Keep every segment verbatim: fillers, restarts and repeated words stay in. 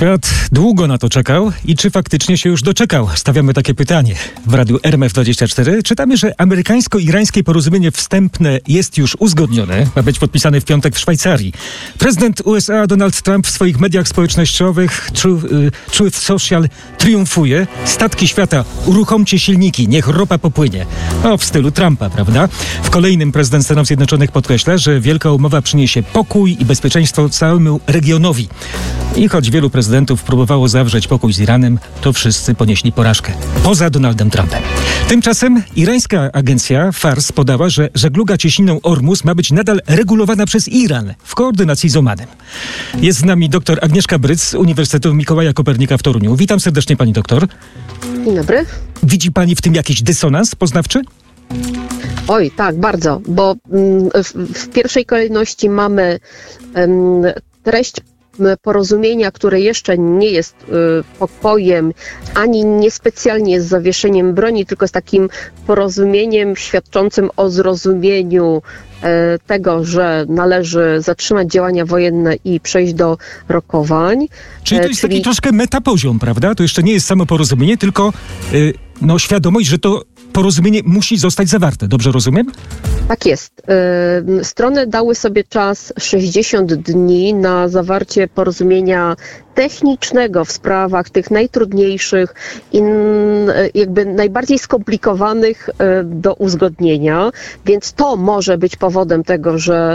Świat długo na to czekał i czy faktycznie się już doczekał? Stawiamy takie pytanie. W radiu R M F dwadzieścia cztery czytamy, że amerykańsko-irańskie porozumienie wstępne jest już uzgodnione. Ma być podpisane w piątek w Szwajcarii. Prezydent U S A Donald Trump w swoich mediach społecznościowych Truth, y, Truth Social triumfuje. Statki świata, uruchomcie silniki, niech ropa popłynie. No, w stylu Trumpa, prawda? W kolejnym prezydent Stanów Zjednoczonych podkreśla, że wielka umowa przyniesie pokój i bezpieczeństwo całemu regionowi. I choć wielu prezydentów próbowało zawrzeć pokój z Iranem, to wszyscy ponieśli porażkę. Poza Donaldem Trumpem. Tymczasem irańska agencja Fars podała, że żegluga cieśniną Ormus ma być nadal regulowana przez Iran w koordynacji z Omanem. Jest z nami dr Agnieszka Bryc z Uniwersytetu Mikołaja Kopernika w Toruniu. Witam serdecznie pani doktor. Dzień dobry. Widzi pani w tym jakiś dysonans poznawczy? Oj, tak, bardzo, bo w, w pierwszej kolejności mamy um, treść porozumienia, które jeszcze nie jest y, pokojem, ani niespecjalnie jest zawieszeniem broni, tylko z takim porozumieniem świadczącym o zrozumieniu y, tego, że należy zatrzymać działania wojenne i przejść do rokowań. Czyli to jest Czyli... taki troszkę metapoziom, prawda? To jeszcze nie jest samo porozumienie, tylko y, no, świadomość, że to porozumienie musi zostać zawarte. Dobrze rozumiem? Tak jest. Strony dały sobie czas sześćdziesiąt dni na zawarcie porozumienia technicznego w sprawach tych najtrudniejszych i jakby najbardziej skomplikowanych do uzgodnienia, więc to może być powodem tego, że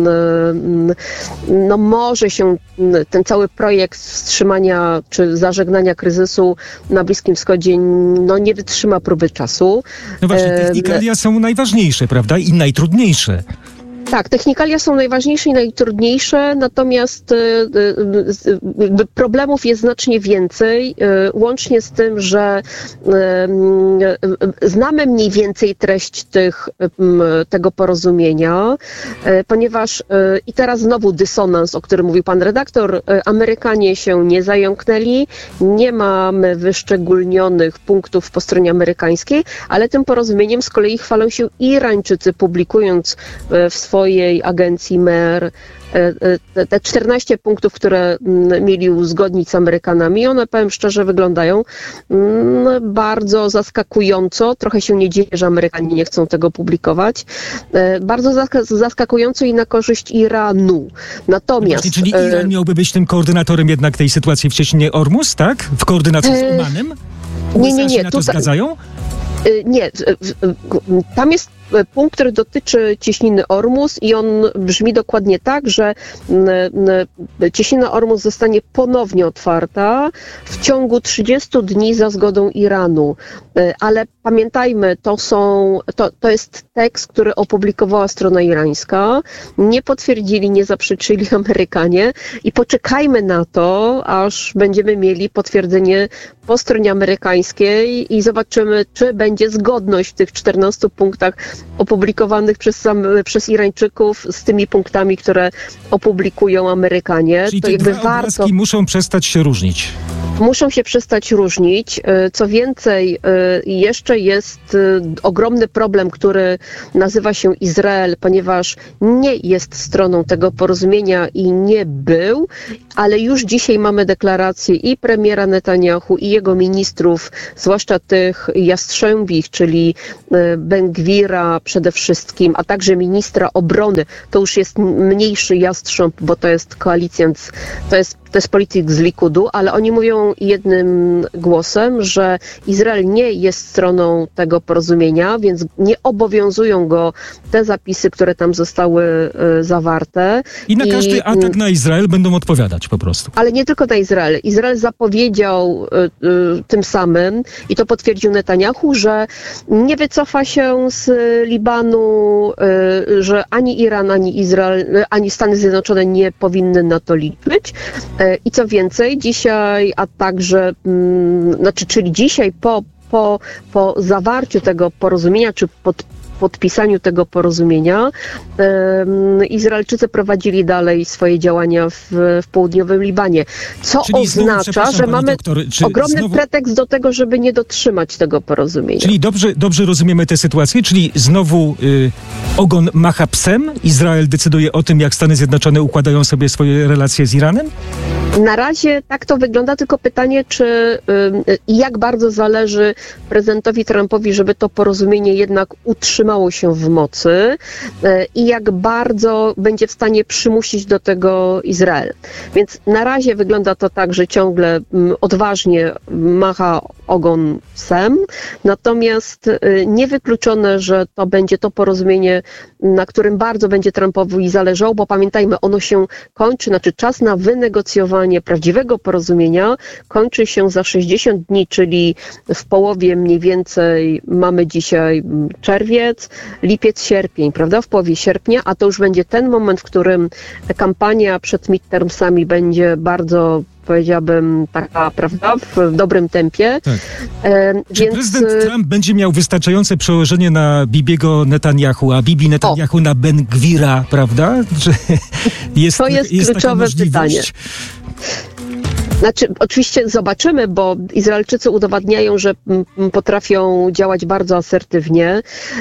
no może się ten cały projekt wstrzymania czy zażegnania kryzysu na Bliskim Wschodzie no nie wytrzyma próby czasu. No właśnie, technikalia są najważniejsze, prawda? I najtrudniejsze. Tak, technikalia są najważniejsze i najtrudniejsze, natomiast jakby problemów jest znacznie więcej, łącznie z tym, że znamy mniej więcej treść tych, tego porozumienia, ponieważ i teraz znowu dysonans, o którym mówił pan redaktor, Amerykanie się nie zająknęli, nie mamy wyszczególnionych punktów po stronie amerykańskiej, ale tym porozumieniem z kolei chwalą się Irańczycy, publikując w swojej agencji M E R te czternaście punktów, które mieli uzgodnić z Amerykanami, one, powiem szczerze, wyglądają bardzo zaskakująco. Trochę się nie dzieje, że Amerykanie nie chcą tego publikować. Bardzo zaskakująco i na korzyść Iranu. Natomiast... Właśnie, czyli Iran miałby być tym koordynatorem jednak tej sytuacji w cieśninie Ormus, tak? W koordynacji z Omanem? Nie, nie, nie. się na to Tutaj... zgadzają? Nie, tam jest punkt, który dotyczy cieśniny Ormus i on brzmi dokładnie tak, że cieśnina Ormus zostanie ponownie otwarta w ciągu trzydziestu dni za zgodą Iranu. Ale pamiętajmy, to są, to, to jest tekst, który opublikowała strona irańska. Nie potwierdzili, nie zaprzeczyli Amerykanie i poczekajmy na to, aż będziemy mieli potwierdzenie po stronie amerykańskiej i zobaczymy, czy będzie zgodność w tych czternastu punktach opublikowanych przez, przez Irańczyków z tymi punktami, które opublikują Amerykanie. Czyli to te jakby dwa warto... obrazki muszą przestać się różnić. Muszą się przestać różnić. Co więcej, jeszcze jest ogromny problem, który nazywa się Izrael, ponieważ nie jest stroną tego porozumienia i nie był, ale już dzisiaj mamy deklarację i premiera Netanyahu, i jego ministrów, zwłaszcza tych jastrzębich, czyli Ben-Gwira przede wszystkim, a także ministra obrony. To już jest mniejszy jastrząb, bo to jest koalicjant, to jest To jest polityk z Likudu, ale oni mówią jednym głosem, że Izrael nie jest stroną tego porozumienia, więc nie obowiązują go te zapisy, które tam zostały y, zawarte. I na I, każdy atak na Izrael będą odpowiadać po prostu. Ale nie tylko na Izrael. Izrael zapowiedział y, y, tym samym, i to potwierdził Netanyahu, że nie wycofa się z Libanu, y, że ani Iran, ani Izrael, ani Stany Zjednoczone nie powinny na to liczyć. I co więcej, dzisiaj, a także, mm, znaczy, czyli dzisiaj po, po, po zawarciu tego porozumienia, czy pod podpisaniu tego porozumienia um, Izraelczycy prowadzili dalej swoje działania w, w południowym Libanie. Co Czyli oznacza, znowu, że mamy doktor, czy ogromny znowu... pretekst do tego, żeby nie dotrzymać tego porozumienia. Czyli dobrze, dobrze rozumiemy tę sytuację? Czyli znowu y, ogon macha psem? Izrael decyduje o tym, jak Stany Zjednoczone układają sobie swoje relacje z Iranem? Na razie tak to wygląda, tylko pytanie, czy i jak bardzo zależy prezydentowi Trumpowi, żeby to porozumienie jednak utrzymało się w mocy i jak bardzo będzie w stanie przymusić do tego Izrael. Więc na razie wygląda to tak, że ciągle odważnie macha ogon psem, natomiast niewykluczone, że to będzie to porozumienie, na którym bardzo będzie Trumpowi zależało, bo pamiętajmy, ono się kończy, znaczy czas na wynegocjowanie prawdziwego porozumienia kończy się za sześćdziesiąt dni, czyli w połowie mniej więcej mamy dzisiaj czerwiec, lipiec, sierpień, prawda, w połowie sierpnia, a to już będzie ten moment, w którym kampania przed midtermsami będzie bardzo, powiedziałabym, taka, prawda, w dobrym tempie. Tak. E, Czy więc... prezydent Trump będzie miał wystarczające przełożenie na Bibiego Netanyahu, a Bibi Netanyahu o. na Ben Gwira, prawda? Że jest, to jest, jest kluczowe pytanie. Znaczy, oczywiście zobaczymy, bo Izraelczycy udowadniają, że potrafią działać bardzo asertywnie.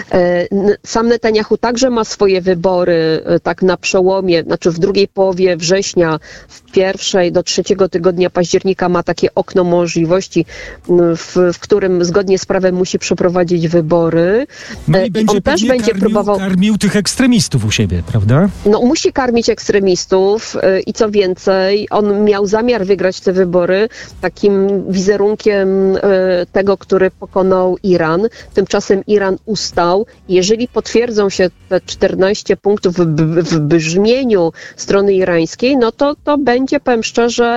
Sam Netanyahu także ma swoje wybory tak na przełomie, znaczy w drugiej połowie września, w pierwszej do trzeciego tygodnia października ma takie okno możliwości, w, w którym zgodnie z prawem musi przeprowadzić wybory. No i będzie, on też będzie karmił, próbował... karmił tych ekstremistów u siebie, prawda? No musi karmić ekstremistów i co więcej, on miał zamiar wygrać te wybory takim wizerunkiem tego, który pokonał Iran. Tymczasem Iran ustał. Jeżeli potwierdzą się te czternaście punktów w, w brzmieniu strony irańskiej, no to to będzie, powiem szczerze,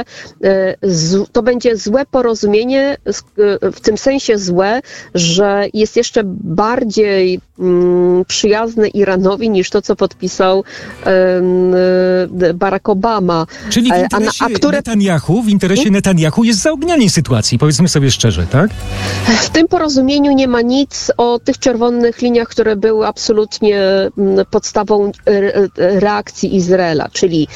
z, to będzie złe porozumienie, w tym sensie złe, że jest jeszcze bardziej mm, przyjazne Iranowi niż to, co podpisał um, Barack Obama. Czyli w interesie a, a które... Netanyahu, w interesie Netanyahu jest zaognianie sytuacji, powiedzmy sobie szczerze, tak? W tym porozumieniu nie ma nic o tych czerwonych liniach, które były absolutnie podstawą reakcji Izraela, czyli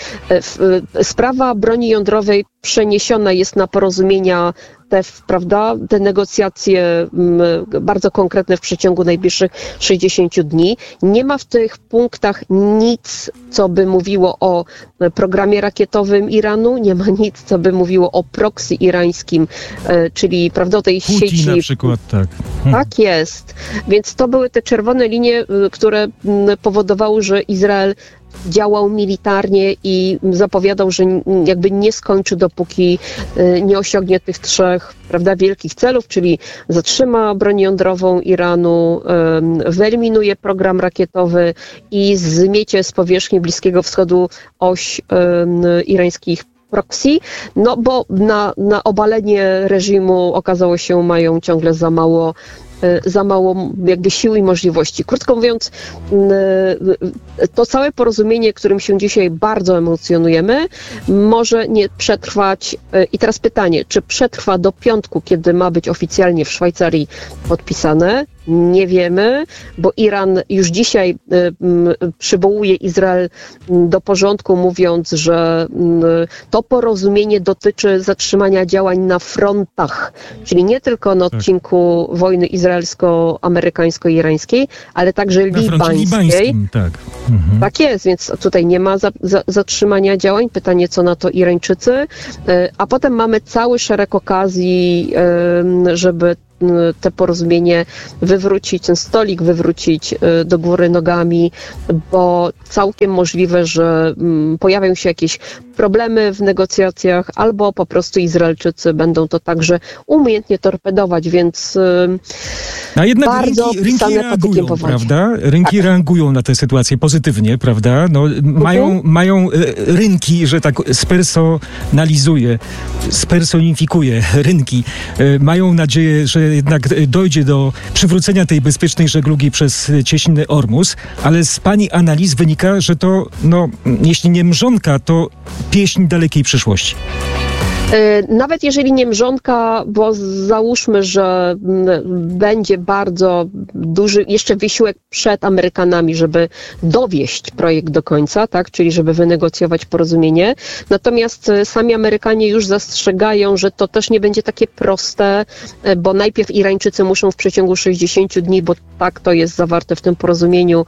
sprawa broni jądrowej przeniesiona jest na porozumienia te, prawda, te negocjacje bardzo konkretne w przeciągu najbliższych sześćdziesięciu dni. Nie ma w tych punktach nic, co by mówiło o programie rakietowym Iranu, nie ma nic, co by mówiło o proxy irańskim, czyli, prawda, o tej Putin sieci. Na przykład, tak. Tak jest. Więc to były te czerwone linie, które powodowały, że Izrael działał militarnie i zapowiadał, że jakby nie skończy, dopóki nie osiągnie tych trzech, prawda, wielkich celów, czyli zatrzyma broń jądrową Iranu, wyeliminuje program rakietowy i zmiecie z powierzchni Bliskiego Wschodu oś irańskich proxy, no bo na, na obalenie reżimu okazało się, mają ciągle za mało za mało jakby sił i możliwości. Krótko mówiąc, to całe porozumienie, którym się dzisiaj bardzo emocjonujemy, może nie przetrwać. I teraz pytanie, czy przetrwa do piątku, kiedy ma być oficjalnie w Szwajcarii podpisane? Nie wiemy, bo Iran już dzisiaj y, przywołuje Izrael do porządku, mówiąc, że y, to porozumienie dotyczy zatrzymania działań na frontach, czyli nie tylko na odcinku tak. wojny izraelsko-amerykańsko-irańskiej, ale także na libańskiej. Tak. Mhm. Tak jest, więc tutaj nie ma za, za, zatrzymania działań. Pytanie, co na to Irańczycy. Y, a potem mamy cały szereg okazji, y, żeby te porozumienie wywrócić, ten stolik wywrócić do góry nogami, bo całkiem możliwe, że pojawią się jakieś problemy w negocjacjach, albo po prostu Izraelczycy będą to także umiejętnie torpedować, więc a jednak bardzo rynki, rynki reagują, prawda? Rynki tak. reagują na tę sytuację pozytywnie, prawda? No, mhm. mają, mają rynki, że tak spersonalizuje, spersonifikuje rynki. Mają nadzieję, że jednak dojdzie do przywrócenia tej bezpiecznej żeglugi przez cieśniny Ormus, ale z pani analiz wynika, że to, no, jeśli nie mrzonka, to pieśń dalekiej przyszłości. Nawet jeżeli nie mrzonka, bo załóżmy, że będzie bardzo duży jeszcze wysiłek przed Amerykanami, żeby dowieść projekt do końca, tak, czyli żeby wynegocjować porozumienie. Natomiast sami Amerykanie już zastrzegają, że to też nie będzie takie proste, bo najpierw Irańczycy muszą w przeciągu sześćdziesięciu dni, bo tak to jest zawarte w tym porozumieniu,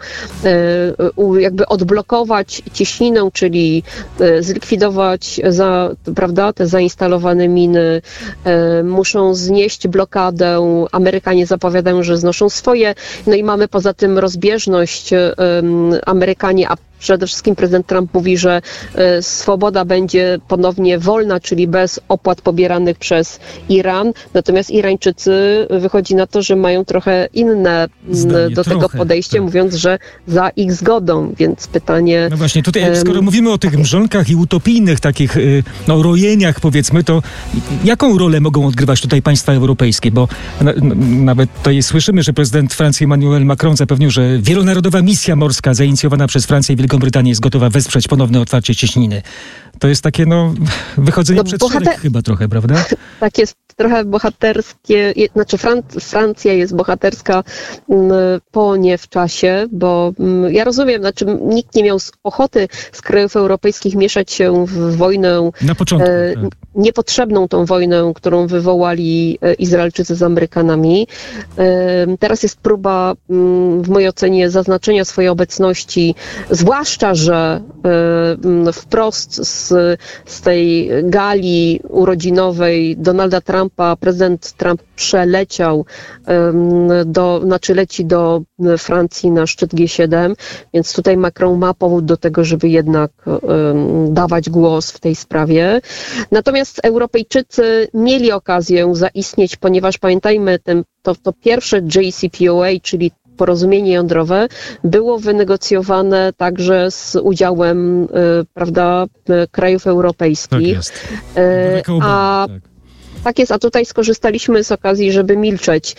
jakby odblokować cieśninę, czyli zlikwidować za, prawda, te zainstalowane miny, muszą znieść blokadę, Amerykanie zapowiadają, że znoszą swoje, no i mamy poza tym rozbieżność, Amerykanie, a przede wszystkim prezydent Trump mówi, że y, swoboda będzie ponownie wolna, czyli bez opłat pobieranych przez Iran. Natomiast Irańczycy wychodzi na to, że mają trochę inne Zdanie, do trochę, tego podejście, tak. mówiąc, że za ich zgodą. Więc pytanie... No właśnie, tutaj um, skoro mówimy o tych mrzonkach i utopijnych takich y, no, rojeniach, powiedzmy, to jaką rolę mogą odgrywać tutaj państwa europejskie? Bo na, na, nawet tutaj słyszymy, że prezydent Francji Emmanuel Macron zapewnił, że wielonarodowa misja morska zainicjowana przez Francję i Wielką Brytanię jest gotowa wesprzeć ponowne otwarcie cieśniny. To jest takie, no, wychodzenie No, przed bohater... szereg chyba trochę, prawda? Tak, jest trochę bohaterskie, znaczy Fran- Francja jest bohaterska po nie w czasie, bo ja rozumiem, znaczy nikt nie miał ochoty z krajów europejskich mieszać się w wojnę, Na początku, e, tak. niepotrzebną tą wojnę, którą wywołali Izraelczycy z Amerykanami. E, teraz jest próba w mojej ocenie zaznaczenia swojej obecności, zwłaszcza, że e, wprost z, z tej gali urodzinowej Donalda Trumpa prezydent Trump przeleciał, do, znaczy leci do Francji na szczyt G siedem, więc tutaj Macron ma powód do tego, żeby jednak um, dawać głos w tej sprawie. Natomiast Europejczycy mieli okazję zaistnieć, ponieważ pamiętajmy, ten, to, to pierwsze J C P O A, czyli porozumienie jądrowe, było wynegocjowane także z udziałem, y, prawda, krajów europejskich. Tak jest. Y, a tak. Tak jest, a tutaj skorzystaliśmy z okazji, żeby milczeć.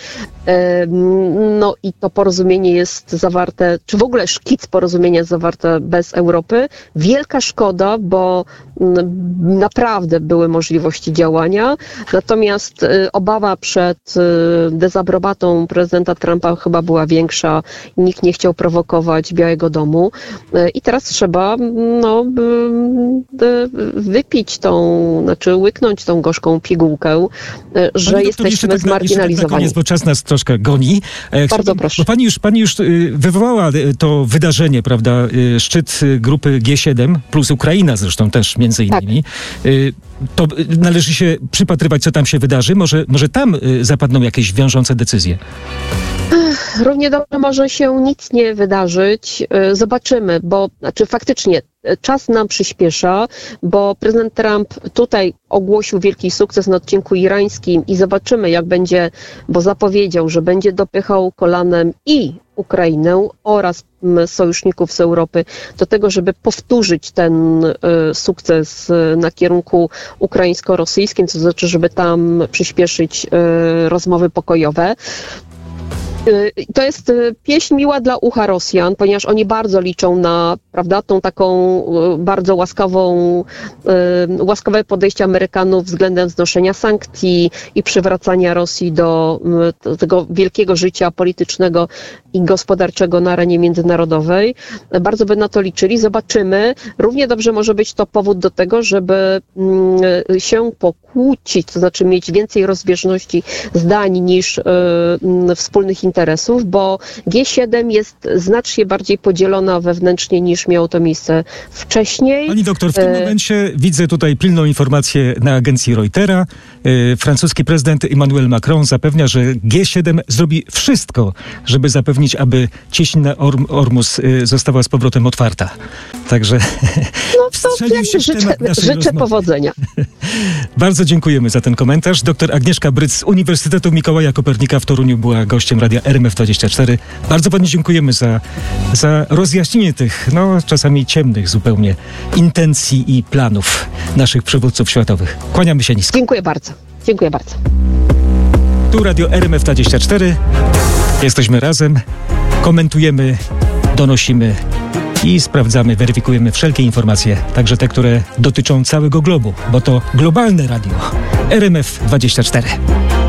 No i to porozumienie jest zawarte, czy w ogóle szkic porozumienia jest zawarte bez Europy. Wielka szkoda, bo naprawdę były możliwości działania, natomiast obawa przed dezaprobatą prezydenta Trumpa chyba była większa. Nikt nie chciał prowokować Białego Domu i teraz trzeba no, wypić tą, znaczy łyknąć tą gorzką pigułkę, że Pani jesteśmy doktor, tak zmarginalizowani. Tak na koniec, bo czas nas troszkę goni. Bardzo proszę. Bo pani już, pani już wywołała to wydarzenie, prawda, szczyt grupy G siedem, plus Ukraina zresztą też między innymi. Tak. To należy się przypatrywać, co tam się wydarzy. Może, może tam zapadną jakieś wiążące decyzje? Równie dobrze może się nic nie wydarzyć. Zobaczymy, bo znaczy faktycznie czas nam przyspiesza, bo prezydent Trump tutaj ogłosił wielki sukces na odcinku irańskim i zobaczymy, jak będzie, bo zapowiedział, że będzie dopychał kolanem i Ukrainę oraz sojuszników z Europy do tego, żeby powtórzyć ten y, sukces y, na kierunku ukraińsko-rosyjskim, to znaczy, żeby tam przyspieszyć y, rozmowy pokojowe. To jest pieśń miła dla ucha Rosjan, ponieważ oni bardzo liczą na, prawda, tą taką bardzo łaskawą, łaskawe podejście Amerykanów względem znoszenia sankcji i przywracania Rosji do tego wielkiego życia politycznego i gospodarczego na arenie międzynarodowej. Bardzo by na to liczyli. Zobaczymy. Równie dobrze może być to powód do tego, żeby się pokłócić, to znaczy mieć więcej rozbieżności zdań niż wspólnych interesów, bo G siedem jest znacznie bardziej podzielona wewnętrznie niż miało to miejsce wcześniej. Pani doktor, w tym e... momencie widzę tutaj pilną informację na agencji Reutera. E, francuski prezydent Emmanuel Macron zapewnia, że G siedem zrobi wszystko, żeby zapewnić, aby cieśnina Orm- Ormus e, została z powrotem otwarta. Także no to ja się życzę, życzę powodzenia. Bardzo dziękujemy za ten komentarz. Doktor Agnieszka Bryc z Uniwersytetu Mikołaja Kopernika w Toruniu była gościem Radia R M F dwadzieścia cztery. Bardzo pani dziękujemy za, za rozjaśnienie tych, no czasami ciemnych zupełnie, intencji i planów naszych przywódców światowych. Kłaniamy się nisko. Dziękuję bardzo. Dziękuję bardzo. Tu Radio R M F dwadzieścia cztery. Jesteśmy razem, komentujemy, donosimy i sprawdzamy, weryfikujemy wszelkie informacje, także te, które dotyczą całego globu, bo to globalne radio R M F dwadzieścia cztery.